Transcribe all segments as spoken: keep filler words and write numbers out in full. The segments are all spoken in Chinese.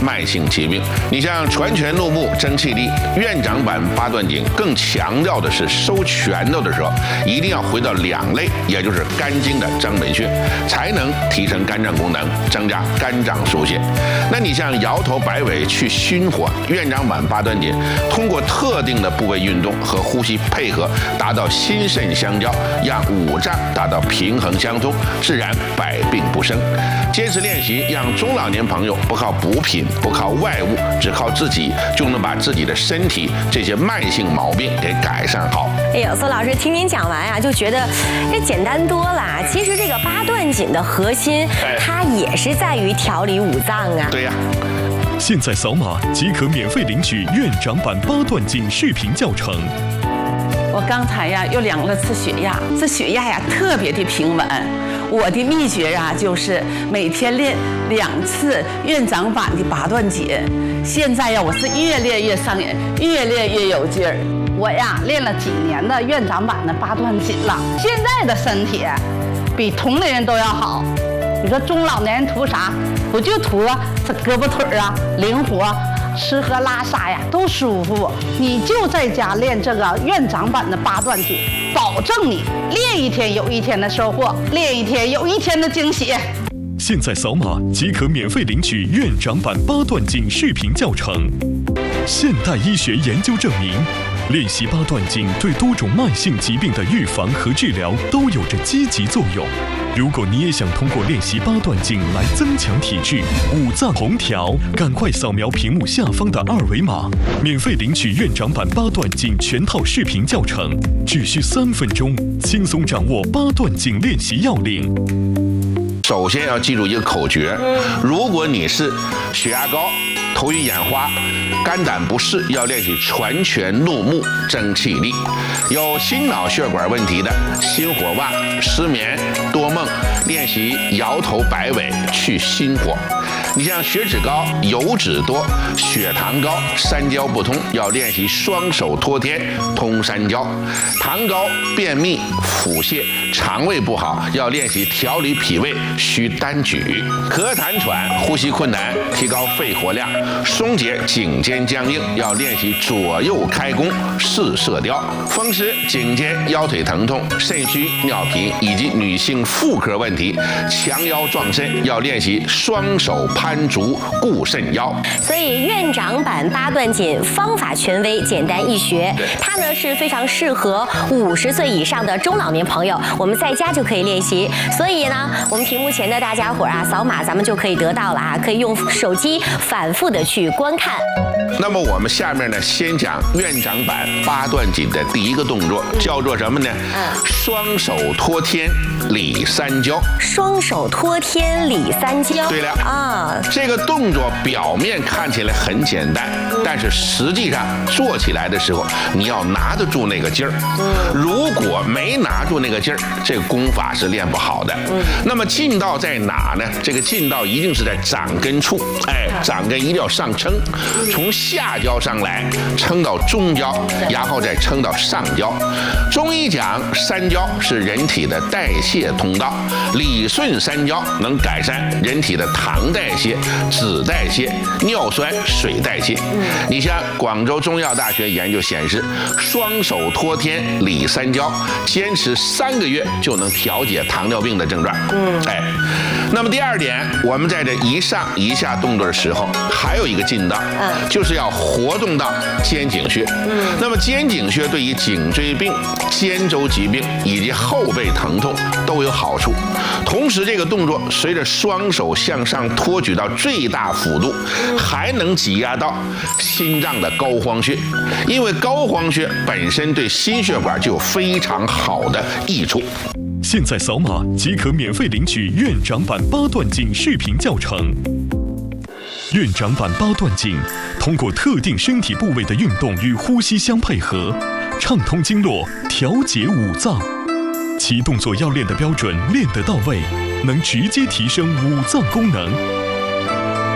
慢性疾病。你像拳拳怒目、蒸气力、院长版八段锦，更强调的是收拳头的时候一定要回到两肋，也就是肝经的张门穴，才能提升肝脏功能，增加肝脏疏泄。那你像摇头摆尾去心火，院长版八段锦通过特定的部位运动和呼吸配合，达到心肾相交，让五脏达到平衡相通，自然百病不生。坚持练习，让中老年朋友不靠补品，不靠外物，只靠自己就能把自己的身体这些慢性毛病给改善好。 哎呦，苏老师听您讲完啊，就觉得这简单多了。其实这个八段锦的核心，它也是在于调理五脏啊。 对呀。 现在扫码即可免费领取院长版八段锦视频教程。 我刚才呀又量了次血压，这血压呀特别的平稳。我的秘诀啊就是每天练两次院长版的八段锦。现在呀我是越练越上瘾，越练越有劲儿。 我呀练了几年的院长版的八段锦了，现在的身体比同龄人都要好。你说中老年人图啥？不就图这胳膊腿啊灵活，吃喝拉撒呀都舒服。你就在家练这个院长版的八段锦，保证你练一天有一天的收获，练一天有一天的惊喜。 现在扫码即可免费领取院长版八段锦视频教程。现代医学研究证明，练习八段锦对多种慢性疾病的预防和治疗都有着积极作用。如果你也想通过练习八段锦来增强体质、五脏红调，赶快扫描屏幕下方的二维码，免费领取院长版八段锦全套视频教程，只需三分钟，轻松掌握八段锦练习要领。 首先要记住一个口诀，如果你是血压高、头晕眼花、肝胆不适，要练习拳拳怒目、蒸气力；有心脑血管问题的，心火旺、失眠、多梦，练习摇头摆尾去心火。你像血脂高、油脂多、血糖高、三焦不通，要练习双手托天通三焦；糖高、便秘、腹泻、肠胃不好，要练习调理脾胃需单举；咳痰喘、呼吸困难，提高肺活量；松解颈肩僵硬，要练习左右开弓四射雕；风湿、颈肩、腰腿疼痛、肾虚、尿频以及女性妇科问题，强腰壮肾，要练习双手攀足固肾腰。 所以院长版八段锦方法权威、简单易学，它呢是非常适合五十岁以上的中老年朋友，我们在家就可以练习。所以呢，我们屏幕前的大家伙啊，扫码咱们就可以得到了啊，可以用手机反复的去观看。 那么我们下面呢，先讲院长版八段锦的第一个动作，叫做什么呢？嗯，双手托天理三焦。 双手托天理三焦。对了啊，这个动作表面看起来很简单，但是实际上做起来的时候，你要拿得住那个劲儿。如果没拿住那个劲儿，这个功法是练不好的。那么劲道在哪呢？这个劲道一定是在掌根处，哎，掌根一定要上撑，从下焦上来，撑到中焦，然后再撑到上焦。中医讲三焦是人体的代谢通道，理顺三焦能改善人体的糖代谢、脂代谢、尿酸、水代谢。你像广州中药大学研究显示，双手托天理三焦，坚持三个月就能调节糖尿病的症状。嗯，哎，那么第二点，我们在这一上一下动作的时候，还有一个劲道，嗯，就是要活动到肩颈穴。嗯，那么肩颈穴对于颈椎病、肩周疾病以及后背疼痛都有好处。同时，这个动作随着双手向上托举到最大幅度，还能挤压到心脏的膏肓穴，因为膏肓穴本身对心血管就有非常好的益处。 现在扫码即可免费领取院长版八段锦视频教程。院长版八段锦通过特定身体部位的运动与呼吸相配合，畅通经络，调节五脏。其动作要练得标准，练得到位，能直接提升五脏功能。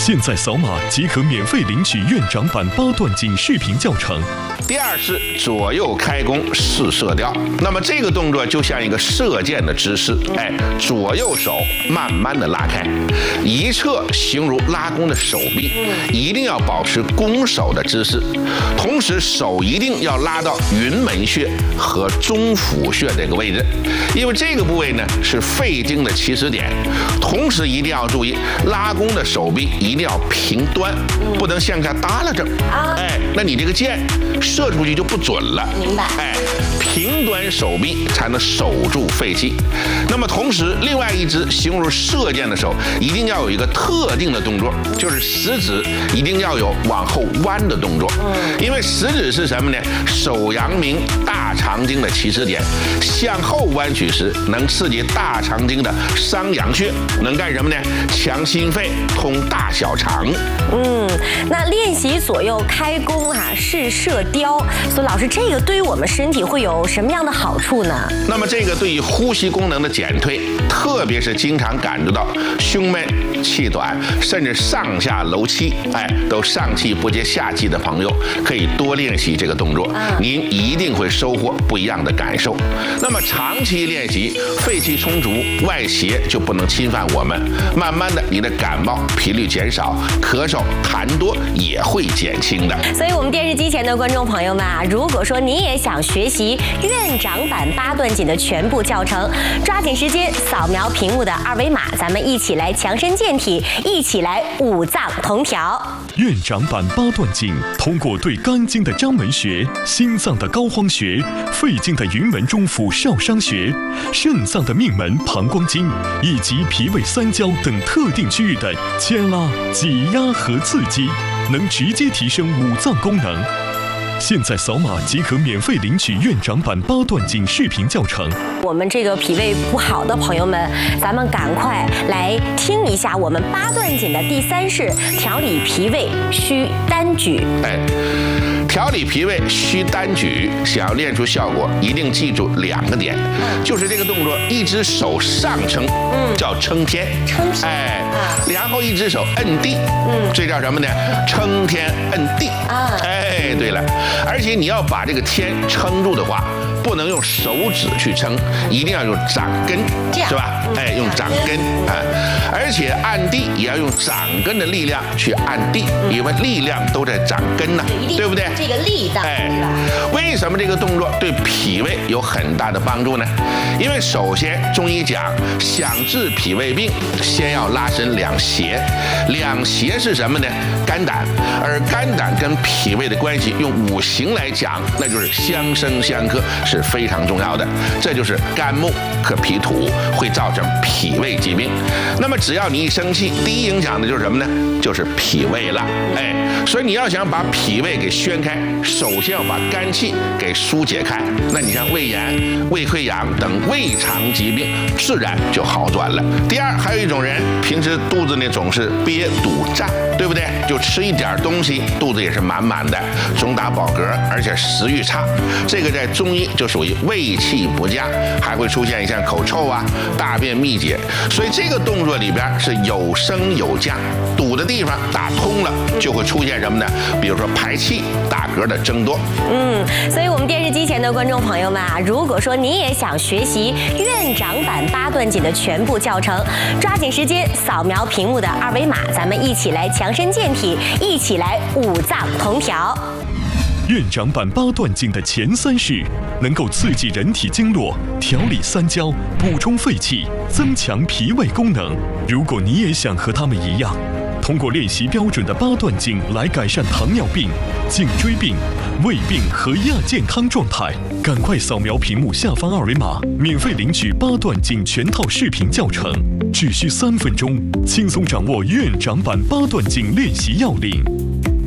现在扫码即可免费领取院长版八段锦视频教程。 第二是左右开弓试射雕，那么这个动作就像一个射箭的姿势，哎，左右手慢慢的拉开，一侧形如拉弓的手臂，一定要保持弓手的姿势，同时手一定要拉到云门穴和中府穴这个位置，因为这个部位呢是肺经的起始点，同时一定要注意拉弓的手臂一定要平端，不能向下耷拉着，哎，那你这个箭射出去就不准了。 明白。 哎，平端手臂才能守住肺气。那么同时，另外一只形如射箭的手，一定要有一个特定的动作，就是食指一定要有往后弯的动作。因为食指是什么呢？手阳明大肠经的起始点，向后弯曲时能刺激大肠经的商阳穴，能干什么呢？强心肺，通大小肠。 嗯，那练习左右开弓啊，试射雕，所以老师，这个对于我们身体会有什么样的好处呢？ 那么这个对于呼吸功能的减退，特别是经常感觉到胸闷、气短，甚至上下楼梯，哎，都上气不接下气的朋友，可以多练习这个动作，您一定会收获不一样的感受。那么长期练习，肺气充足，外邪就不能侵犯我们，慢慢的，你的感冒频率减少，咳嗽、痰多也会减轻的。 所以，我们电视机前的观众朋友们啊，如果说你也想学习院长版八段锦的全部教程，抓紧时间扫描屏幕的二维码，咱们一起来强身健体，一起来五脏同调。 院长版八段锦通过对肝经的章门穴、心脏的膏肓穴、肺经的云门中府少商穴、肾脏的命门膀胱经以及脾胃三焦等特定区域的牵拉、挤压和刺激，能直接提升五脏功能。现在扫码即可免费领取院长版八段锦视频教程。 我们这个脾胃不好的朋友们，咱们赶快来听一下我们八段锦的第三式：调理脾胃需单举。 哎，调理脾胃需单举，想要练出效果，一定记住两个点，就是这个动作，一只手上撑，嗯，叫撑天， 撑天， 哎，然后一只手摁地，嗯，这叫什么呢？撑天摁地，啊，哎，对了，而且你要把这个天撑住的话，不能用手指去撑，一定要用掌根，是吧？哎，用掌根啊，而且按地也要用掌根的力量去按地，因为力量都在掌根呢，对不对？ 这个力道， 哎，为什么这个动作对脾胃有很大的帮助呢？因为首先中医讲，想治脾胃病，先要拉伸两胁，两胁是什么呢？肝胆，而肝胆跟脾胃的关系，用五行来讲，那就是相生相克，是非常重要的。这就是肝木克脾土，会造成脾胃疾病。那么只要你一生气，第一影响的就是什么呢？就是脾胃了。哎，所以你要想把脾胃给宣开，首先要把肝气给疏解开。那你像胃炎、胃溃疡等胃肠疾病，自然就好转了。第二，还有一种人平时肚子呢总是憋堵胀，对不对？就吃一点东西，肚子也是满满的，总打饱嗝，而且食欲差。这个在中医就属于胃气不佳，还会出现像口臭啊、大便秘结。所以这个动作里边是有升有降，堵的地方打通了，就会出现什么呢？比如说排气、打嗝的增多。 嗯，所以我们电视机前的观众朋友们啊，如果说你也想学习院长版八段锦的全部教程，抓紧时间扫描屏幕的二维码，咱们一起来强身健体，一起来五脏同调。 院长版八段锦的前三式能够刺激人体经络，调理三焦，补充肺气，增强脾胃功能。如果你也想和他们一样，通过练习标准的八段锦来改善糖尿病、颈椎病、胃病和亚健康状态，赶快扫描屏幕下方二维码，免费领取八段锦全套视频教程，只需三分钟，轻松掌握院长版八段锦练习要领。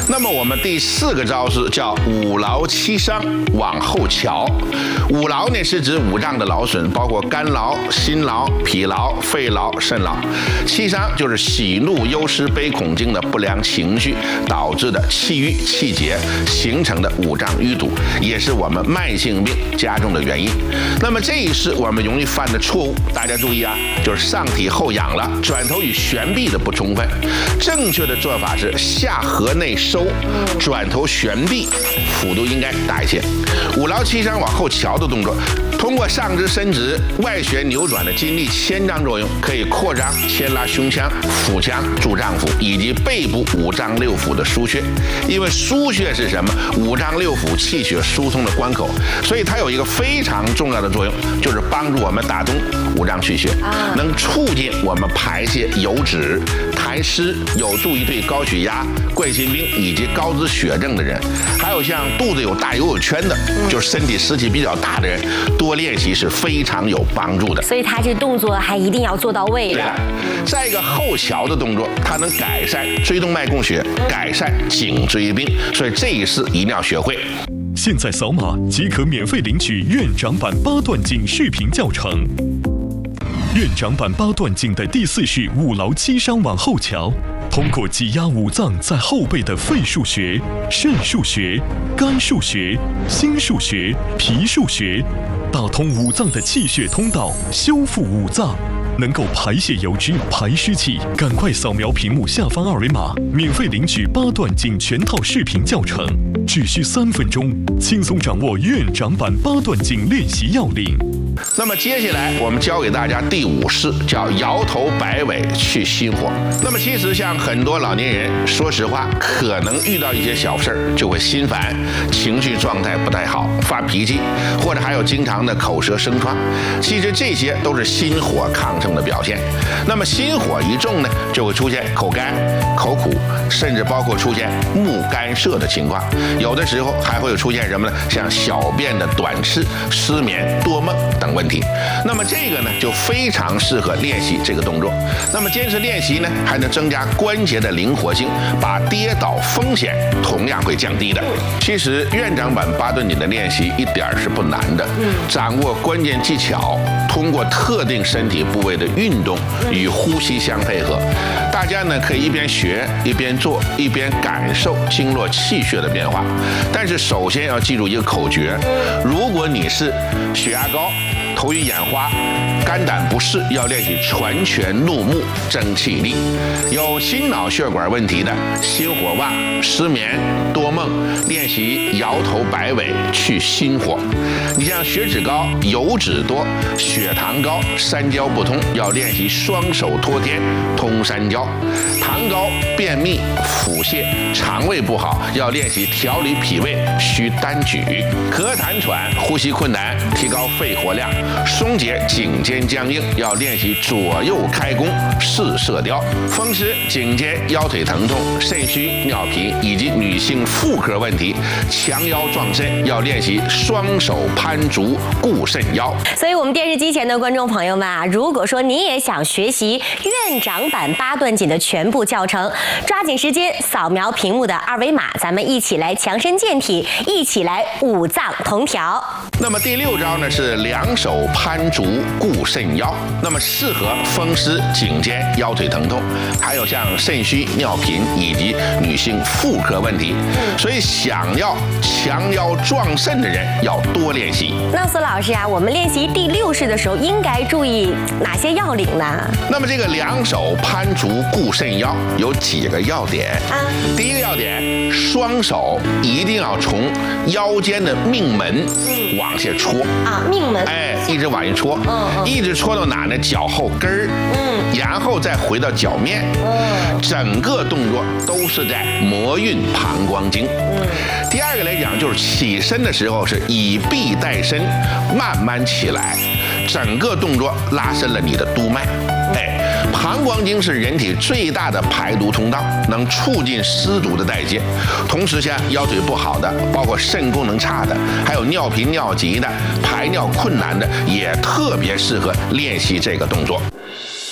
那么我们第四个招式叫五劳七伤往后翘。五劳呢是指五脏的劳损，包括肝劳、心劳、脾劳、肺劳、肾劳。七伤就是喜怒忧思悲恐惊的不良情绪导致的气郁气结形成的五脏淤堵，也是我们慢性病加重的原因。那么这一式我们容易犯的错误，大家注意啊，就是上体后仰了，转头与旋臂的不充分。正确的做法是下颌内收，转头旋臂，幅度应该大一些。五劳七伤往后翘的动作，通过上肢伸直、外旋扭转的筋力牵张作用，可以扩张牵拉胸腔、腹腔、柱脏腑以及背部五脏六腑的腧穴。因为腧穴是什么？五脏六腑气血疏通的关口，所以它有一个非常重要的作用，就是帮助我们打通五脏气血，能促进我们排泄油脂、痰湿，有助于对高血压、冠心病以及高脂血症的人，还有像肚子有大游泳圈的，就是身体湿气比较大的人，多练习是非常有帮助的。 所以他这动作还一定要做到位的。 再一个后翘的动作，它能改善椎动脉供血，改善颈椎病，所以这一式一定要学会。 现在扫码即可免费领取院长版八段锦视频教程。院长版八段锦的第四式五劳七伤往后翘，通过挤压五脏在后背的肺腧穴、肾腧穴、肝腧穴、心腧穴、脾腧穴，打通五脏的气血通道，修复五脏，能够排泄油脂、排湿气。赶快扫描屏幕下方二维码，免费领取八段锦全套视频教程，只需三分钟，轻松掌握院长版八段锦练习要领。 那么接下来我们教给大家第五式，叫摇头摆尾去心火。那么其实像很多老年人，说实话，可能遇到一些小事儿就会心烦，情绪状态不太好，发脾气，或者还有经常的口舌生疮。其实这些都是心火亢盛的表现。那么心火一重呢，就会出现口干、口苦，甚至包括出现目干涩的情况。有的时候还会出现什么呢？像小便的短赤、失眠、多梦等问题。那么这个呢，就非常适合练习这个动作。那么坚持练习呢，还能增加关节的灵活性，把跌倒风险同样会降低的。其实院长版八段锦的练习一点是不难的，掌握关键技巧，通过特定身体部位的运动与呼吸相配合，大家呢可以一边学一边做，一边感受经络气血的变化。但是首先要记住一个口诀：如果你是血压高、头晕眼花、肝胆不适，要练习传拳怒目争气力；有心脑血管问题的，心火旺、失眠、多梦，练习摇头摆尾去心火。你像血脂高、油脂多、血糖高、三焦不通，要练习双手托天通三焦；糖高、便秘、腹泻、肠胃不好，要练习调理脾胃需单举；咳痰喘、呼吸困难，提高肺活量；松解颈肩僵硬，要练习左右开弓试射雕；风湿、颈肩、腰腿疼痛、肾虚、尿频以及女性妇科问题，强腰壮肾，要练习双手攀足固肾腰。 所以，我们电视机前的观众朋友们啊，如果说您也想学习院长版八段锦的全部教程，抓紧时间扫描屏幕的二维码，咱们一起来强身健体，一起来五脏同调。 那么第六招呢是两手攀足固肾腰，那么适合风湿、颈肩、腰腿疼痛，还有像肾虚、尿频以及女性妇科问题。所以想要强腰壮肾的人要多练习。 那苏老师啊，我们练习第六式的时候应该注意哪些要领呢？ 那么这个两手攀足固肾腰有几个要点啊？第一个要点，双手一定要从腰间的命门往下戳啊，命门， 哎，一直往下戳，嗯嗯，一直戳到哪呢？脚后跟儿，嗯，然后再回到脚面，嗯，整个动作都是在摩运膀胱经。嗯，第二个来讲，就是起身的时候是以臂带身，慢慢起来，整个动作拉伸了你的督脉，哎。膀胱经是人体最大的排毒通道，能促进湿毒的代谢。同时，像腰腿不好的，包括肾功能差的，还有尿频尿急的、排尿困难的，也特别适合练习这个动作。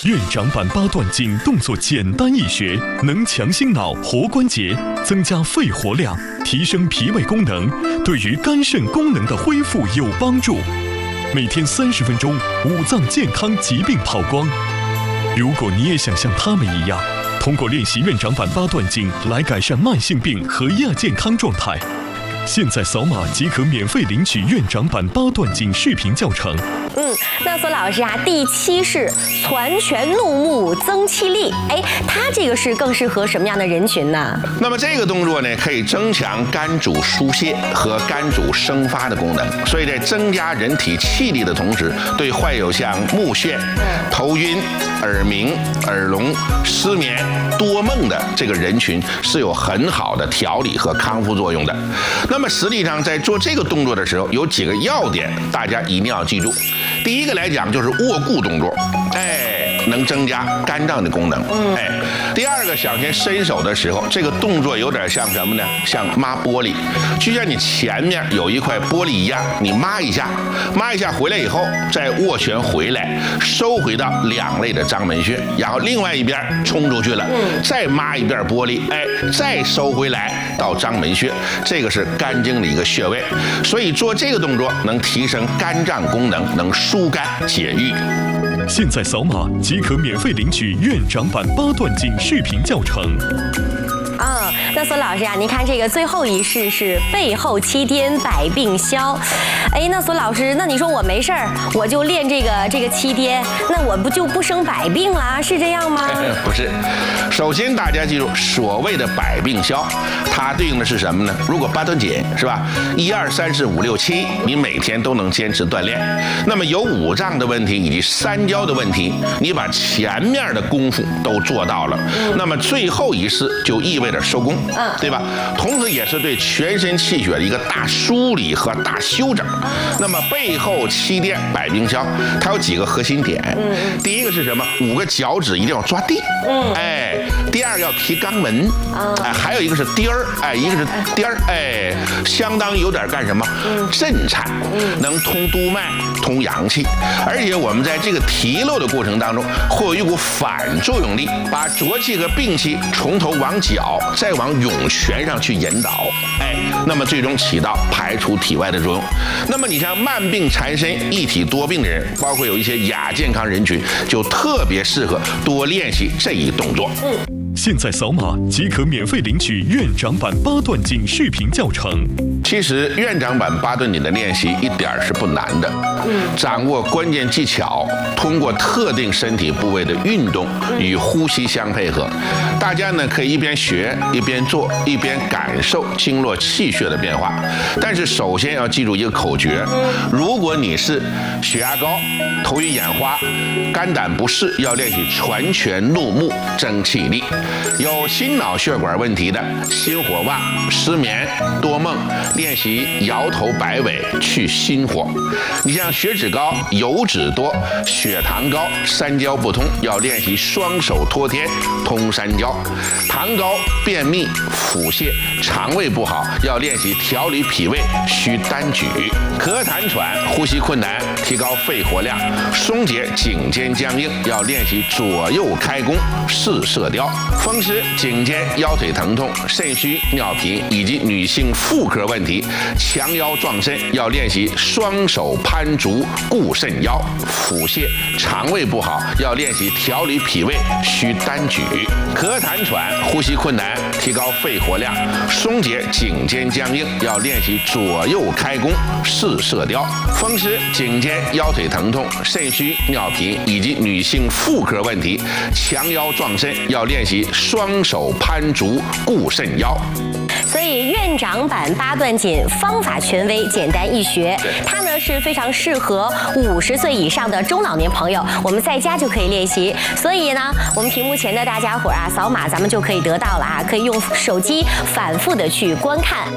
院长版八段锦动作简单易学，能强心脑、活关节，增加肺活量，提升脾胃功能，对于肝肾功能的恢复有帮助。每天三十分钟，五脏健康疾病跑光。如果你也想像他们一样，通过练习院长版八段锦来改善慢性病和亚健康状态，现在扫码即可免费领取院长版八段锦视频教程。 嗯，那索老师啊，第七是攒拳怒目增气力，哎，它这个是更适合什么样的人群呢？ 那么这个动作呢，可以增强肝主疏泄和肝主生发的功能，所以在增加人体气力的同时，对患有像目眩、头晕、耳鸣、耳聋、失眠、多梦的这个人群是有很好的调理和康复作用的。那么实际上在做这个动作的时候，有几个要点，大家一定要记住。第一个来讲就是握固动作，哎，能增加肝脏的功能，哎。第二个，想先伸手的时候，这个动作有点像什么呢？像抹玻璃，就像你前面有一块玻璃一样，你抹一下，抹一下回来以后，再握拳回来，收回到两肋的章门穴，然后另外一边冲出去了，再抹一遍玻璃，哎，再收回来到章门穴，这个是肝经的一个穴位，所以做这个动作能提升肝脏功能，能疏肝解郁。 现在扫码即可免费领取院长版八段锦视频教程。 啊、哦，那索老师啊，您看这个最后一式是背后七颠百病消。哎，那索老师，那你说我没事儿，我就练这个这个七颠，那我不就不生百病了？是这样吗？ 不是，首先大家记住，所谓的百病消，它对应的是什么呢？如果八段锦是吧，一二三四五六七，你每天都能坚持锻炼，那么有五脏的问题以及三焦的问题，你把前面的功夫都做到了，嗯、那么最后一式就意味着收工，嗯，对吧？同时也是对全身气血的一个大梳理和大修整。那么背后七颠百病消，它有几个核心点。嗯，第一个是什么？五个脚趾一定要抓地。嗯，哎，第二个要提肛门。啊，哎，还有一个是颠儿，哎，一个是颠儿，哎，相当于有点干什么？震颤，能通督脉、通阳气。而且我们在这个提溜的过程当中，会有一股反作用力，把浊气和病气从头往脚，再往涌泉上去引导。哎，那么最终起到排除体外的作用。那么你像慢病缠身、一体多病的人，包括有一些亚健康人群，就特别适合多练习这一动作。嗯， 现在扫码即可免费领取院长版八段锦视频教程。 其实院长版八段锦的练习一点是不难的，掌握关键技巧，通过特定身体部位的运动与呼吸相配合，大家呢可以一边学一边做，一边感受经络气血的变化。但是首先要记住一个口诀：如果你是血压高、头晕眼花、肝胆不适，要练习攒拳怒目增气力；有心脑血管问题的，心火旺、失眠、多梦，练习摇头摆尾去心火。你像血脂高、油脂多、血糖高、三焦不通，要练习双手托天通三焦。糖高、便秘、腹泻、肠胃不好，要练习调理脾胃需单举。咳痰喘、呼吸困难，提高肺活量，松解颈肩僵硬，要练习左右开弓试射雕。风湿、颈肩、腰腿疼痛、肾虚、尿频以及女性妇科问题，强腰壮肾，要练习双手攀足固肾腰。腹泻、肠胃不好，要练习调理脾胃需单举。咳痰喘、呼吸困难，提高肺活量，松解颈肩僵硬，要练习左右开弓试射雕。风湿、颈肩、腰腿疼痛、肾虚、尿频以及女性妇科问题，强腰壮肾，要练习双手攀足固肾腰。 所以院长版八段锦方法权威，简单易学，它呢是非常适合五十岁以上的中老年朋友，我们在家就可以练习。所以呢，我们屏幕前的大家伙啊，扫码咱们就可以得到了啊，可以用手机反复的去观看。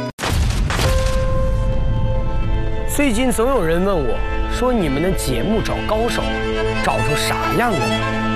最近总有人问我，说你们的节目找高手，找出啥样的？